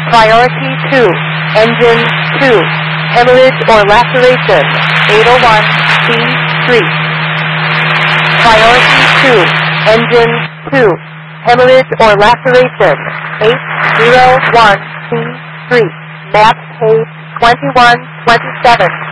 Priority 2, engine 2, hemorrhage or laceration, 801 C3. Priority 2, engine 2, hemorrhage or laceration, 801 C3. Map page 2127.